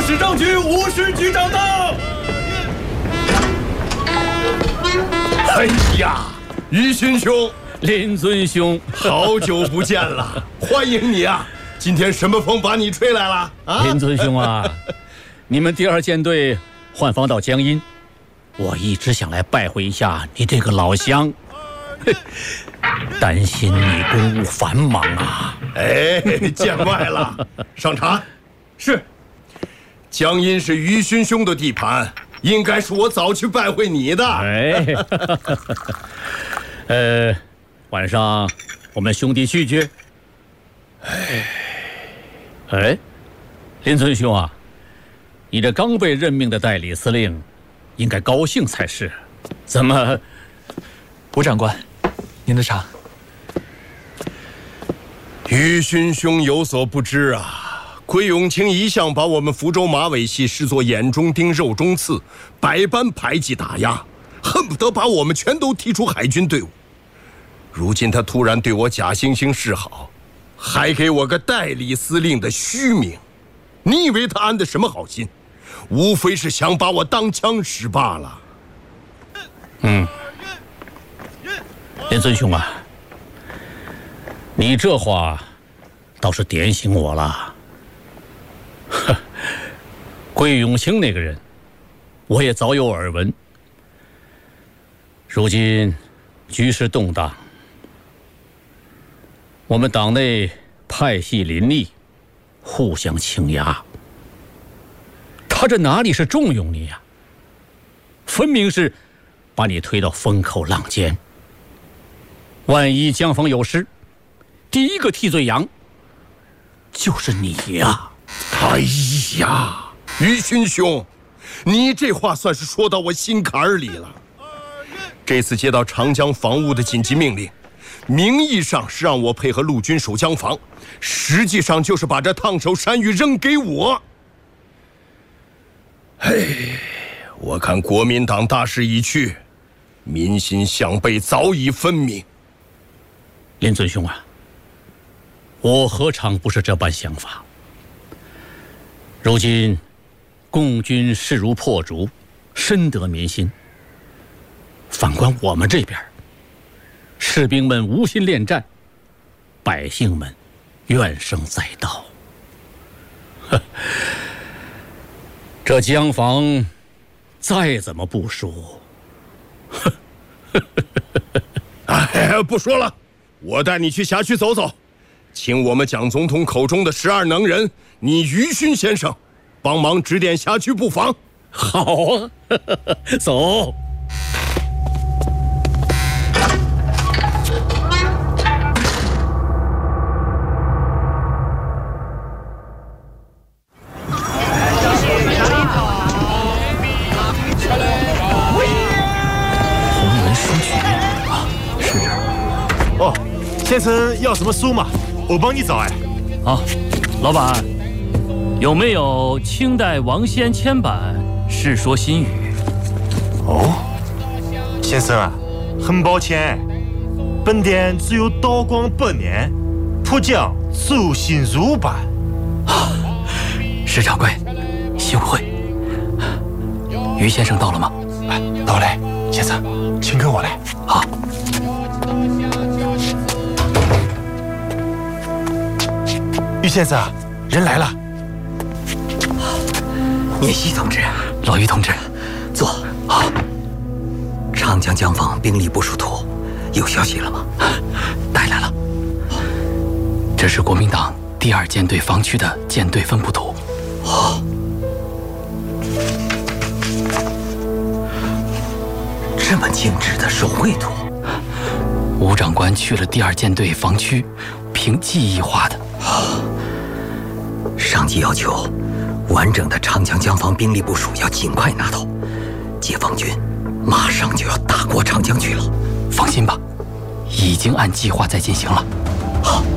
市政局吴市局长到。 哎呀，于勋兄， 林尊兄， 好久不见了，欢迎你啊！今天什么风把你吹来了啊？ 林尊兄啊，你们第2舰队换防到江阴，我一直想来拜会一下你这个老乡，担心你公务繁忙啊。 哎，见外了，上茶。是，江阴是于勋兄的地盘，应该是我早去拜会你的。 哎，晚上我们兄弟聚聚。哎，林尊兄啊，你这刚被任命的代理司令，应该高兴才是。怎么？ 吴长官，您的茶。 于勋兄有所不知啊，桂永清一向把我们福州马尾系视作眼中钉、肉中刺，百般排挤打压，恨不得把我们全都踢出海军队伍。如今他突然对我假惺惺示好，还给我个代理司令的虚名，你以为他安的什么好心？无非是想把我当枪使罢了。 林尊兄啊，你这话倒是点醒我了。桂永清那个人，我也早有耳闻。如今局势动荡，我们党内派系林立，互相倾轧。他这哪里是重用你呀？分明是把你推到风口浪尖。万一江防有失，第一个替罪羊就是你呀！ 哎呀，于勋兄，你这话算是说到我心坎儿里了。这次接到长江防务的紧急命令，名义上是让我配合陆军守江防，实际上就是把这烫手山芋扔给我。我看国民党大势已去，民心向背早已分明。 林尊兄啊，我何尝不是这般想法？如今共军势如破竹，深得民心。反观我们这边，士兵们无心恋战，百姓们怨声载道。这江防再怎么部署， 不说了，我带你去辖区走走，请我们蒋总统口中的12能人，你于勋先生帮忙指点辖区布防。 好啊，走。 先生要什么书嘛？我帮你找哎。 啊，老板，有没有清代王先签版《世说新语》？ 哦，先生啊，很抱歉，本店只有道光8年浦江周新儒版。 石掌柜，幸会。于先生到了吗？ 到嘞，先生，请跟我来。 好。 于先生，人来了。 聂西同志，老于同志，坐。好。长江江防兵力部署图有消息了吗？带来了。这是国民党第2舰队防区的舰队分布图。这么精致的手绘图，吴长官去了第2舰队防区，凭记忆画的。上级要求，完整的长江江防兵力部署要尽快拿到，解放军马上就要打过长江去了。放心吧，已经按计划在进行了。好。